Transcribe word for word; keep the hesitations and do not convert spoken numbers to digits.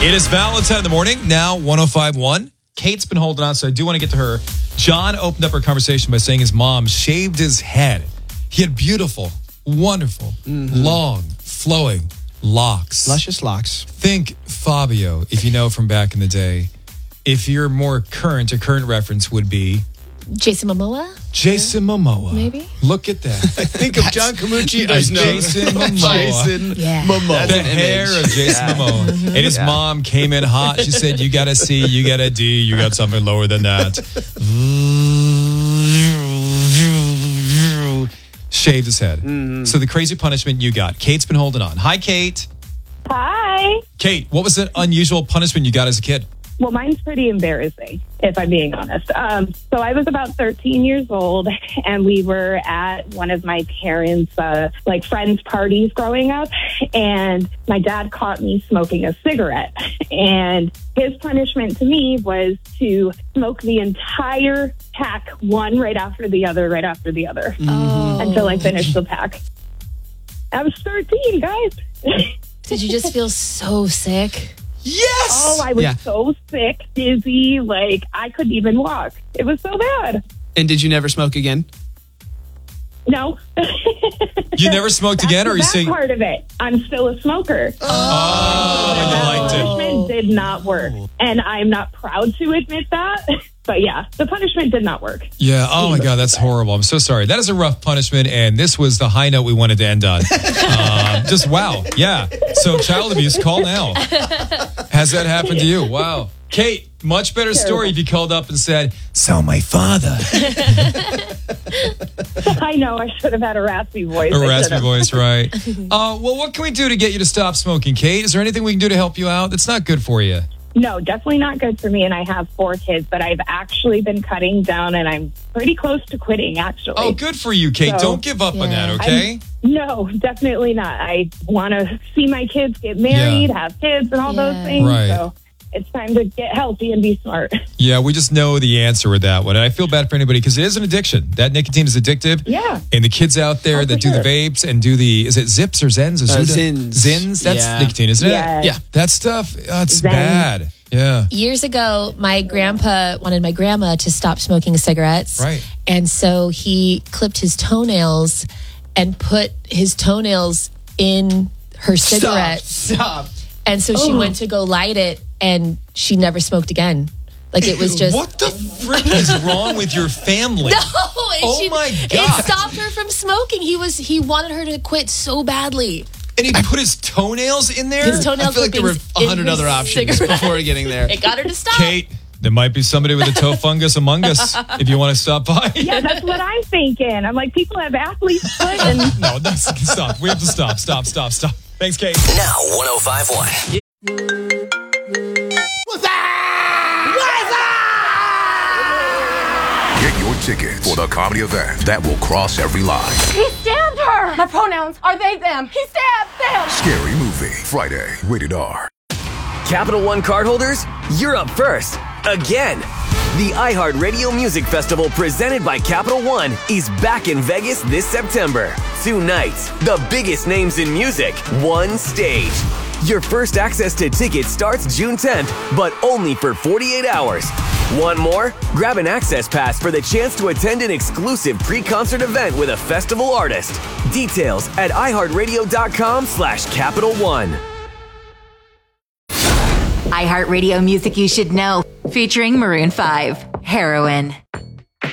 It is Valentine in the morning, now one oh five point one. Kate's been holding on, so I do want to get to her. John opened up our conversation by saying his mom shaved his head. He had beautiful, wonderful, mm-hmm. long, flowing locks. Luscious locks. Think Fabio, if you know from back in the day. If you're more current, a current reference would be... Jason Momoa? Jason yeah. Momoa. Maybe. Look at that. I think of John Camucci as no. Jason Momoa. Jason yeah. Momoa. The hair of Jason yeah. Momoa. Mm-hmm. And his yeah. mom came in hot. She said, you got a C, you got a D, you got something lower than that. Shaved his head. Mm-hmm. So the crazy punishment you got. Kate's been holding on. Hi, Kate. Hi. Kate, what was the unusual punishment you got as a kid? Well, mine's pretty embarrassing, if I'm being honest. Um, so I was about thirteen years old, and we were at one of my parents' uh, like friends' parties growing up, and my dad caught me smoking a cigarette. And his punishment to me was to smoke the entire pack, one right after the other, right after the other, oh. until I finished the pack. I was thirteen, guys. Did you just feel so sick? Yes! Oh, I was yeah. so sick, dizzy, like I couldn't even walk. It was so bad. And did you never smoke again? No. You never smoked That's again, or are you that saying... part of it. I'm still a smoker. Oh, oh and you liked it. The punishment did not work. And I'm not proud to admit that. But yeah, the punishment did not work. Yeah. Oh my God, that's horrible. I'm so sorry. That is a rough punishment, and this was the high note we wanted to end on. uh, just wow. Yeah. So child abuse, call now. Has that happened to you? Wow. Kate, much better story if you called up and said, "So my father." I know. I should have had a raspy voice. A raspy voice, right? Uh, well, what can we do to get you to stop smoking, Kate? Is there anything we can do to help you out? That's not good for you. No, definitely not good for me, and I have four kids, but I've actually been cutting down, and I'm pretty close to quitting, actually. Oh, good for you, Kate. So, don't give up yeah. on that, okay? I'm, no, definitely not. I want to see my kids get married, yeah. have kids, and all yeah. those things, right. so it's time to get healthy and be smart. Yeah, we just know the answer with that one, and I feel bad for anybody, because it is an addiction. That nicotine is addictive. Yeah. And the kids out there oh, that do sure. the vapes and do the, is it Zips or Zens? Or uh, Zins. Zins? That's yeah. nicotine, isn't yeah. it? Yeah. That stuff, uh, it's Zen. bad. Yeah. Years ago, my grandpa wanted my grandma to stop smoking cigarettes. Right. And so he clipped his toenails and put his toenails in her cigarette. Stop. Stop. And so she oh. went to go light it, and she never smoked again. Like it was just... What the frick is wrong with your family? No! Oh she, my God. It stopped her from smoking. He was he wanted her to quit so badly. And he put his toenails in there? His toenail I feel like there were a hundred other options cigarette. before getting there. It got her to stop. Kate, there might be somebody with a toe fungus among us if you want to stop by. Yeah, that's what I'm thinking. I'm like, people have athlete's foot and... No, that's, stop. We have to stop. Stop, stop, stop. Thanks, Kate. Now, one oh five point one. What's that? What's that? Get your tickets for the comedy event that will cross every line. He stabbed her. My pronouns are they, them. He stabbed them. Scary Movie, Friday, rated R. Capital One cardholders, you're up first. Again. The iHeartRadio Music Festival presented by Capital One is back in Vegas this September. Two nights, the biggest names in music, one stage. Your first access to tickets starts June tenth, but only for forty-eight hours. Want more? Grab an access pass for the chance to attend an exclusive pre-concert event with a festival artist. Details at iHeartRadio.com slash Capital One. iHeartRadio Music You Should Know, featuring Maroon five, Heroin.